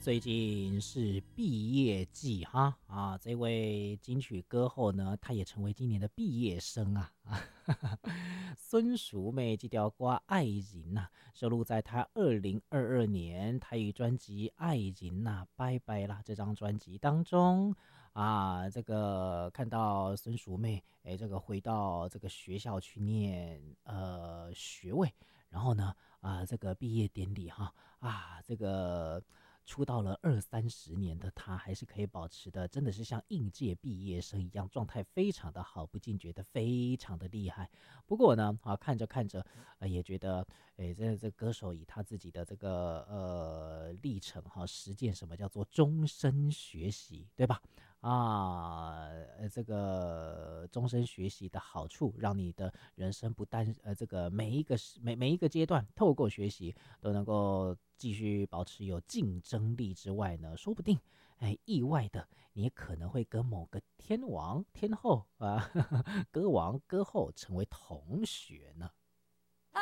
最近是毕业季哈这位金曲歌后呢，她也成为今年的毕业生啊孙淑媚这条歌《爱人》呐，收录在她2022年台语专辑《爱人呐拜拜啦》这张专辑当中这个看到孙淑媚这个回到这个学校去念学位，然后呢这个毕业典礼哈这个出道了20-30年的他，还是可以保持的，真的是像应届毕业生一样，状态非常的好，不禁觉得非常的厉害。不过呢，看着看着，也觉得，这歌手以他自己的这个历程实践什么叫做终身学习，对吧？这个终身学习的好处，让你的人生不但这个每一个阶段，透过学习都能够继续保持有竞争力之外呢，说不定意外的你也可能会跟某个天王天后歌王歌后成为同学呢。